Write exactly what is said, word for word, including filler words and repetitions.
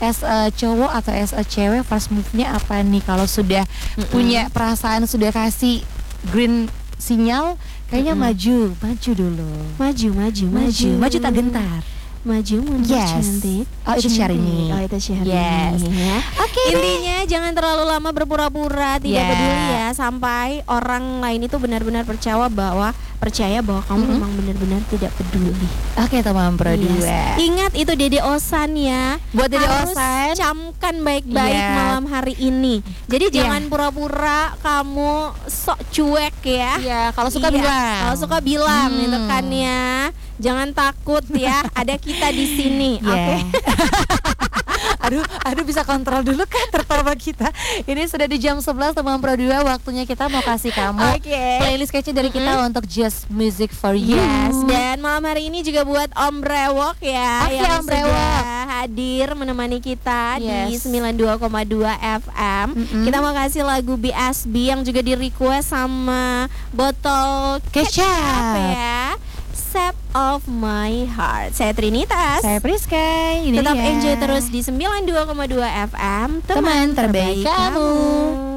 as a cowok atau as a cewek first move-nya apa nih kalau sudah Mm-mm. punya perasaan, sudah kasih green sinyal, kayaknya Mm-mm. maju, maju dulu. Maju, maju, maju. Maju, maju tak gentar. Maju mundur yes. cantik. Oh itu Syahrini. Oh itu Syahrini. Yes. Ya. Oke. Okay, intinya deh. Jangan terlalu lama berpura-pura tidak yeah. peduli ya, sampai orang lain itu benar-benar percaya bahwa percaya bahwa kamu mm-hmm. memang benar-benar tidak peduli. Oke okay, teman Pro dua. Yes. Ingat itu Dede Osan ya. Buat Dede Harus Osan camkan baik-baik yeah. malam hari ini. Jadi yeah. jangan pura-pura kamu sok cuek ya. Iya, yeah, kalau suka yeah. bilang. Kalau suka bilang hmm. gitu kan ya. Jangan takut ya, ada kita di sini. Yeah. Oke. Okay. aduh, aduh bisa kontrol dulu kan tertawa kita. Ini sudah di jam sebelas teman Pro dua, waktunya kita mau kasih kamu okay. playlist kece dari kita mm-hmm. untuk Just Music for You. Yes, dan malam hari ini juga buat Om Brewok ya, okay, yang Om Brewok hadir menemani kita yes. di sembilan puluh dua koma dua F M. Mm-hmm. Kita mau kasih lagu B S B yang juga di request sama Botol Kecap ya. Shape of My Heart. Saya Trinitas. Saya Priska. Ini Tetap dia. enjoy terus di sembilan puluh dua koma dua F M, teman, teman terbaik, terbaik kamu. kamu.